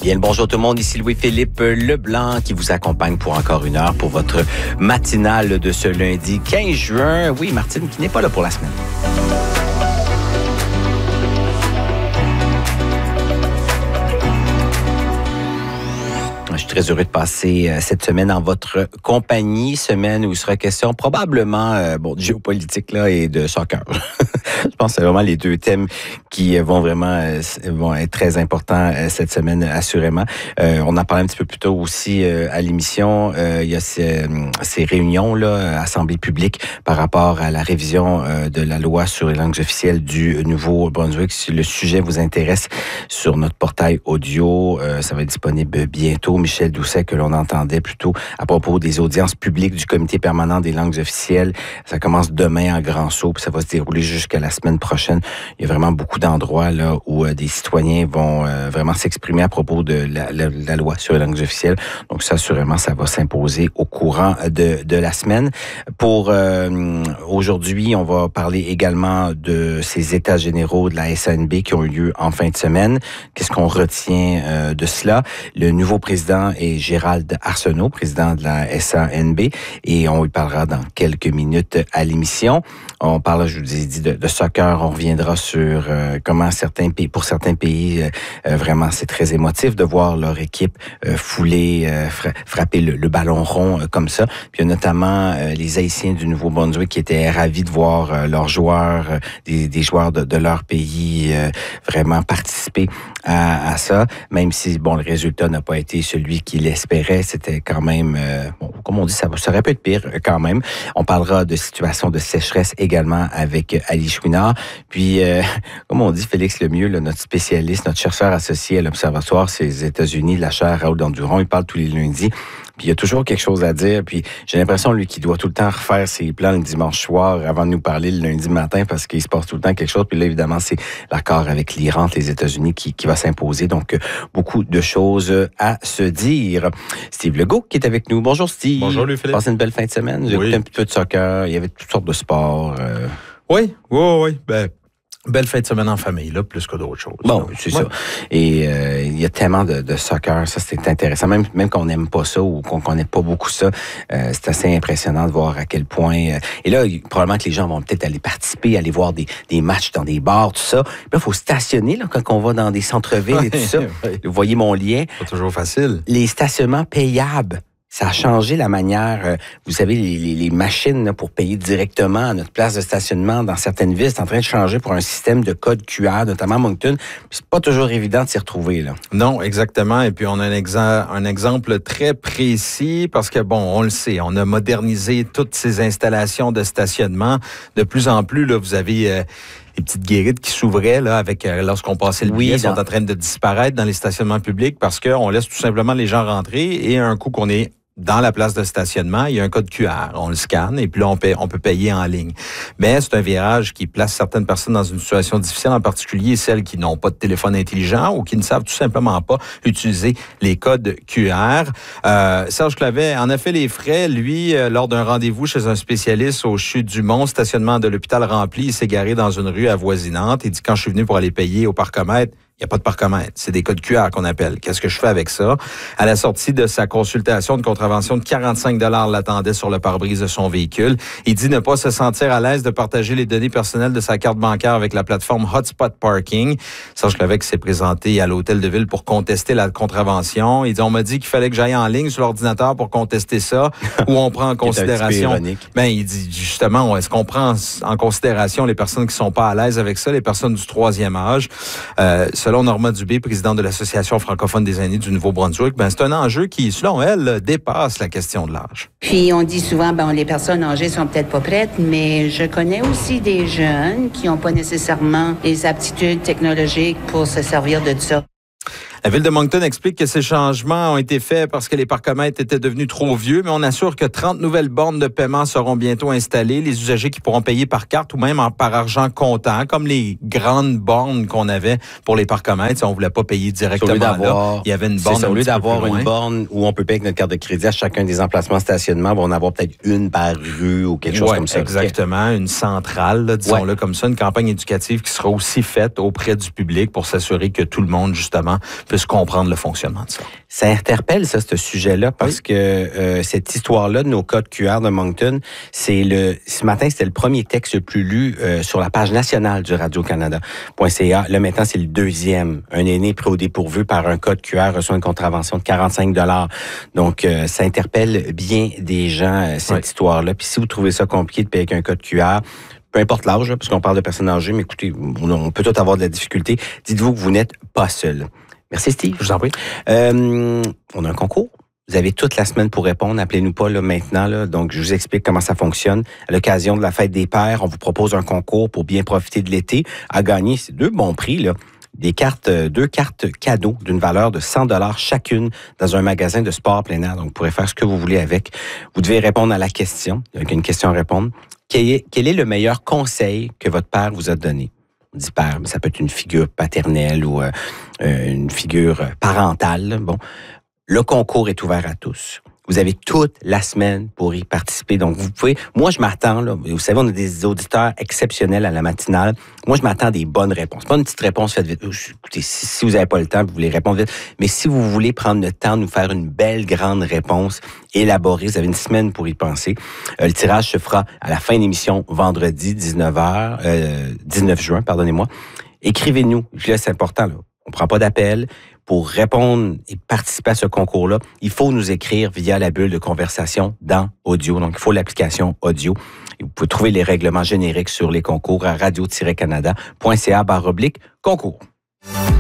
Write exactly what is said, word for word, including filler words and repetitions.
Bien le bonjour tout le monde, ici Louis-Philippe Leblanc qui vous accompagne pour encore une heure pour votre matinale de ce lundi quinze juin. Oui, Martine qui n'est pas là pour la semaine. Je suis très heureux de passer cette semaine en votre compagnie, semaine où il sera question probablement euh, bon de géopolitique là et de soccer. Je pense que c'est vraiment les deux thèmes qui vont vraiment euh, vont être très importants euh, cette semaine assurément. Euh, on en parlait un petit peu plus tôt aussi euh, à l'émission. Euh, il y a ces, ces réunions là, assemblée publique par rapport à la révision euh, de la loi sur les langues officielles du Nouveau-Brunswick. Si le sujet vous intéresse, sur notre portail audio, euh, ça va être disponible bientôt. Michel Doucet, que l'on entendait plutôt à propos des audiences publiques du Comité permanent des langues officielles. Ça commence demain en grand saut, puis ça va se dérouler jusqu'à la semaine prochaine. Il y a vraiment beaucoup d'endroits là où euh, des citoyens vont euh, vraiment s'exprimer à propos de la, la, la loi sur les langues officielles. Donc ça, assurément, ça va s'imposer au courant de, de la semaine. Pour euh, aujourd'hui, on va parler également de ces états généraux de la S A N B qui ont eu lieu en fin de semaine. Qu'est-ce qu'on retient euh, de cela? Le nouveau président est Gérald Arsenault, président de la S A N B, et on y parlera dans quelques minutes à l'émission. On parle, je vous ai dit, de, de soccer. On reviendra sur euh, comment certains pays, pour certains pays, euh, vraiment, c'est très émotif de voir leur équipe euh, fouler, euh, fra- frapper le, le ballon rond euh, comme ça. Puis il y a notamment euh, les Haïtiens du Nouveau-Brunswick qui étaient ravis de voir euh, leurs joueurs, euh, des, des joueurs de, de leur pays, euh, vraiment participer à, à ça, même si, bon, le résultat n'a pas été celui qu'il espérait. C'était quand même, euh, bon, comme on dit, ça, ça aurait pu être pire quand même. On parlera de situation de sécheresse également avec Ali Chouinard. Puis, euh, comme on dit, Félix Lemieux, là, notre spécialiste, notre chercheur associé à l'Observatoire des États-Unis de la chaire Raoul Danduron, il parle tous les lundis. Puis il y a toujours quelque chose à dire. Puis j'ai l'impression, lui, qu'il doit tout le temps refaire ses plans le dimanche soir avant de nous parler le lundi matin parce qu'il se passe tout le temps quelque chose. Puis là, évidemment, c'est l'accord avec l'Iran, les États-Unis qui, qui va s'imposer. Donc, beaucoup de choses à se dire. Steve Legault qui est avec nous. Bonjour, Steve. Bonjour, Louis-Philippe. Passez une belle fin de semaine. J'ai oui. écouté un petit peu de soccer. Il y avait toutes sortes de sports. Euh... Oui, oui, oui. Ben, belle fin de semaine en famille, là, plus que d'autres choses. Bon, c'est ouais. ça. Et euh, il y a tellement de, de soccer, ça c'est intéressant. Même, même qu'on n'aime pas ça ou qu'on connaît pas beaucoup ça, euh, c'est assez impressionnant de voir à quel point... Euh, et là, probablement que les gens vont peut-être aller participer, aller voir des, des matchs dans des bars, tout ça. Puis là, il faut stationner là, quand on va dans des centres-villes et tout ça. Vous voyez mon lien. Pas toujours facile. Les stationnements payables. Ça a changé la manière, euh, vous savez, les, les, les machines là, pour payer directement à notre place de stationnement dans certaines villes, c'est en train de changer pour un système de code Q R, notamment à Moncton. Puis c'est pas toujours évident de s'y retrouver, là. Non, exactement. Et puis on a un, exa- un exemple très précis parce que, bon, on le sait, on a modernisé toutes ces installations de stationnement. De plus en plus, là, vous avez... Euh, les petites guérites qui s'ouvraient là avec euh, lorsqu'on passait le billet, oui, sont en train de disparaître dans les stationnements publics parce qu'on laisse tout simplement les gens rentrer et un coup qu'on est dans la place de stationnement, il y a un code Q R. On le scanne et puis là, on, paie, on peut payer en ligne. Mais c'est un virage qui place certaines personnes dans une situation difficile, en particulier celles qui n'ont pas de téléphone intelligent ou qui ne savent tout simplement pas utiliser les codes Q R. Euh, Serge Clavet en a fait les frais, lui, euh, lors d'un rendez-vous chez un spécialiste au Chute du Mont, stationnement de l'hôpital rempli, il s'est garé dans une rue avoisinante. Il dit, quand je suis venu pour aller payer au parcomètre, il n'y a pas de parcomètre. C'est des codes Q R qu'on appelle. Qu'est-ce que je fais avec ça? À la sortie de sa consultation, de contravention de quarante-cinq dollars l'attendait sur le pare-brise de son véhicule. Il dit ne pas se sentir à l'aise de partager les données personnelles de sa carte bancaire avec la plateforme Hotspot Parking. Serge Clavec s'est présenté à l'hôtel de ville pour contester la contravention. Il dit, on m'a dit qu'il fallait que j'aille en ligne sur l'ordinateur pour contester ça, ou on prend en considération... Ben, il dit, justement, est-ce qu'on prend en considération les personnes qui sont pas à l'aise avec ça, les personnes du troisième âge? Euh, Selon Norma Dubé, présidente de l'Association francophone des aînés du Nouveau-Brunswick, ben c'est un enjeu qui, selon elle, dépasse la question de l'âge. Puis on dit souvent, ben les personnes âgées sont peut-être pas prêtes, mais je connais aussi des jeunes qui n'ont pas nécessairement les aptitudes technologiques pour se servir de ça. La Ville de Moncton explique que ces changements ont été faits parce que les parcomètres étaient devenus trop vieux, mais on assure que trente nouvelles bornes de paiement seront bientôt installées. Les usagers qui pourront payer par carte ou même en, par argent comptant, comme les grandes bornes qu'on avait pour les parcomètres. Si on ne voulait pas payer directement là, il y avait une borne. C'est ça, au lieu d'avoir une borne où on peut payer avec notre carte de crédit à chacun des emplacements de stationnement, on va en avoir peut-être une par rue ou quelque chose ouais, comme ça. Exactement, une centrale, là, disons-le ouais. comme ça, une campagne éducative qui sera aussi faite auprès du public pour s'assurer que tout le monde, justement, puissent comprendre le fonctionnement de ça. Ça interpelle, ça, ce sujet-là, parce oui. que euh, cette histoire-là de nos codes Q R de Moncton, c'est le ce matin, c'était le premier texte le plus lu euh, sur la page nationale du Radio-Canada point C A. Là, maintenant, c'est le deuxième. Un aîné pris au dépourvu par un code Q R reçoit une contravention de quarante-cinq dollars. Donc, euh, ça interpelle bien des gens, euh, cette oui. histoire-là. Puis si vous trouvez ça compliqué de payer avec un code Q R, peu importe l'âge, parce qu'on parle de personnes âgées, mais écoutez, on peut tous avoir de la difficulté. Dites-vous que vous n'êtes pas seul. Merci, Steve. Je vous en prie. Euh, on a un concours. Vous avez toute la semaine pour répondre. Appelez-nous pas là maintenant. Là. Donc, je vous explique comment ça fonctionne. À l'occasion de la fête des pères, on vous propose un concours pour bien profiter de l'été. À gagner, c'est deux bons prix, là. Des cartes, deux cartes cadeaux d'une valeur de cent dollars chacune dans un magasin de sport plein air. Donc, vous pourrez faire ce que vous voulez avec. Vous devez répondre à la question. Il y a une question à répondre. Quel est, quel est le meilleur conseil que votre père vous a donné? On dit père, mais ça peut être une figure paternelle ou euh, une figure parentale. Bon, le concours est ouvert à tous. Vous avez toute la semaine pour y participer. Donc, vous pouvez... Moi, je m'attends, là, vous savez, on a des auditeurs exceptionnels à la matinale. Moi, je m'attends à des bonnes réponses. Pas une petite réponse faite vite. Écoutez, si, si vous n'avez pas le temps, vous voulez répondre vite. Mais si vous voulez prendre le temps de nous faire une belle, grande réponse élaborée, vous avez une semaine pour y penser. Euh, le tirage se fera à la fin de l'émission vendredi, dix-neuf heures, euh, dix-neuf juin, pardonnez-moi. Écrivez-nous. Là, c'est important, là. On prend pas d'appel. Pour répondre et participer à ce concours-là, il faut nous écrire via la bulle de conversation dans Audio. Donc, il faut l'application Audio. Et vous pouvez trouver les règlements génériques sur les concours à radio tiret canada point c a barre oblique concours.